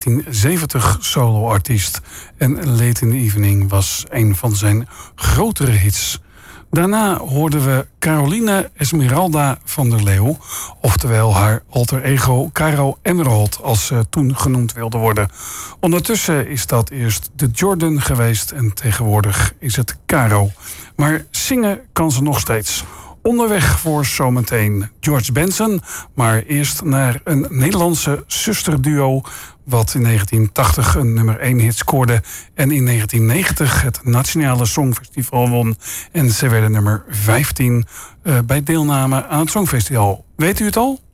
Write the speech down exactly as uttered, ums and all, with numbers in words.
negentien zeventig soloartiest. En Late in the Evening was een van zijn grotere hits. Daarna hoorden we Caroline Esmeralda van der Leeuw. Oftewel haar alter ego Caro Emerald, als ze toen genoemd wilde worden. Ondertussen is dat eerst de Jordan geweest en tegenwoordig is het Caro. Maar zingen kan ze nog steeds. Onderweg voor zometeen George Benson, maar eerst naar een Nederlandse zusterduo wat in negentien tachtig een nummer één hit scoorde en in negentien negentig het Nationale Songfestival won. En ze werden nummer vijftien uh, bij deelname aan het Songfestival. Weet u het al?